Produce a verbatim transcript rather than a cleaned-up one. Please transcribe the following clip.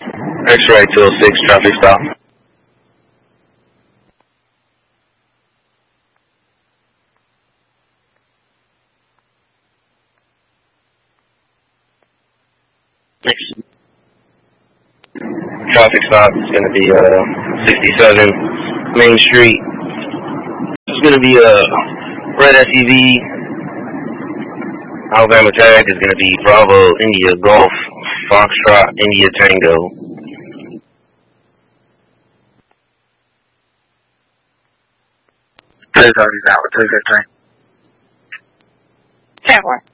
X-ray two oh six, traffic stop. Next. Traffic stop is going to be uh, sixty-seven Main Street. It's going to be a red S U V. Alabama tag is going to be Bravo, India, Golf, Foxtrot, India, Tango. Please already out. Take that train. ten four.